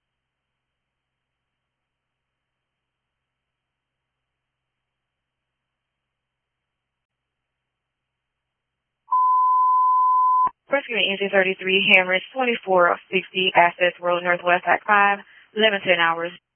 Rescue NC33, Hammer's 2460, assets World Northwest Act 5, 1110 hours.